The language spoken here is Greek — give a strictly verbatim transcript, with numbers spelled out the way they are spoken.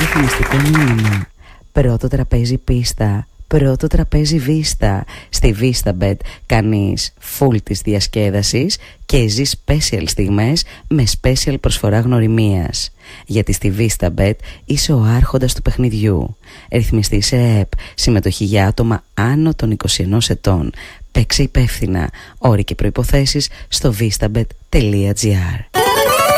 διαφημιστικό μήνυμα. Πρώτο τραπέζι πίστα, πρώτο τραπέζι βίστα. Στη VistaBet κάνεις full της διασκέδασης και ζεις special στιγμές με special προσφορά γνωριμίας. Γιατί στη VistaBet είσαι ο άρχοντας του παιχνιδιού. Ρυθμιστή σε ΕΕΠ, συμμετοχή για άτομα άνω των είκοσι ενός ετών. Παίξε υπεύθυνα. Όροι και προϋποθέσεις στο vistabet τελεία gr.